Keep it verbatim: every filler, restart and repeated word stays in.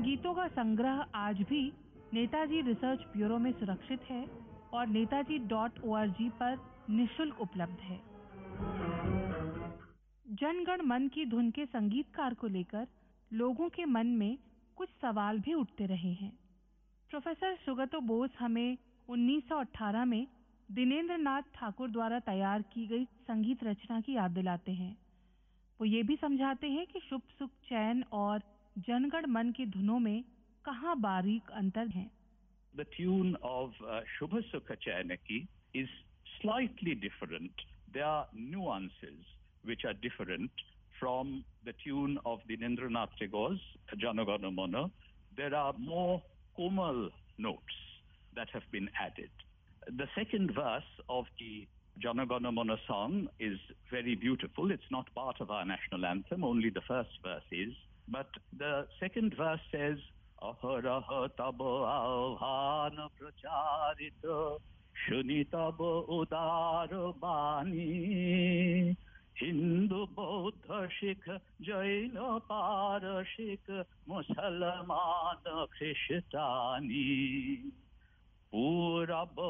गीतों का संग्रह आज भी नेताजी रिसर्च ब्यूरो में सुरक्षित है और Netaji dot O R G पर निःशुल्क उपलब्ध है। जन गण मन की धुन के संगीतकार को लेकर लोगों के मन में कुछ सवाल भी उठते रहे हैं। प्रोफेसर सुगतो बोस हमें उन्नीस सौ अठारह में दिनेंद्र नाथ ठाकुर द्वारा तैयार की गई संगीत रचना की याद दिलाते हैं। वो ये भी समझाते हैं कि शुभ सुख चैन और जनगण मन की धुनों में कहाँ बारीक अंतर है। The tune of uh, Shubha Sukha Chainaki is slightly different. There are nuances which are different from the tune of Dineन्द्ranath Tagore's Jana Gana Mana. There are more komal notes that have been added. The second verse of the Jana Gana Mana song is very beautiful. It's not part of our national anthem, only the first verse is. But the second verse says, Aharaha tabo avhana pracharita shuni tabo udara bani Hindu Buddha Sikh Jaina Parashik Musalman Krishtani Purab